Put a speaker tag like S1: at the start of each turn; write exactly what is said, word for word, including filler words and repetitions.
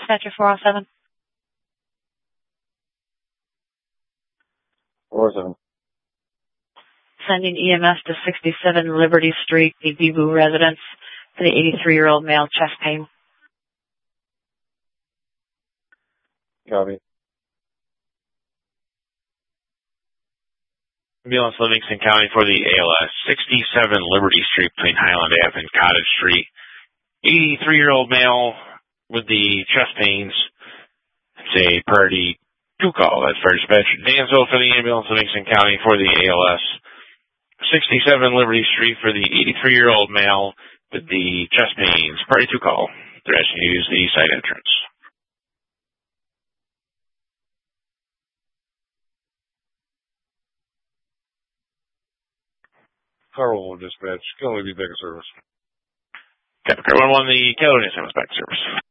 S1: Dispatcher four oh seven.
S2: four oh seven.
S1: Sending E M S to sixty-seven Liberty Street, the Bibu residence, for the eighty-three-year-old male, chest pain.
S2: Copy.
S3: Ambulance Livingston County for the A L S, sixty-seven Liberty Street between Highland Ave and Cottage Street. eighty-three-year-old male with the chest pains. It's a priority two call. That's for dispatch. Danville for the Ambulance Livingston County for the A L S. sixty-seven Liberty Street for the eighty-three-year-old male with the chest pains. Priority two call. They're asking you to use the side entrance.
S2: Carl dispatch. Can only be back in service.
S3: Captain one one, the Caledonia Simmons back to service.